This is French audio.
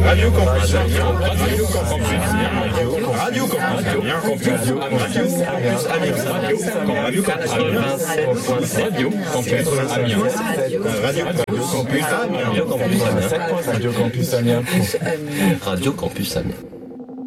Radio Campus Amiens. Radio Campus Amiens. Radio Campus Amiens. Radio Campus Amiens. Radio Campus Amiens. Radio Campus Amiens. Radio Campus Amiens.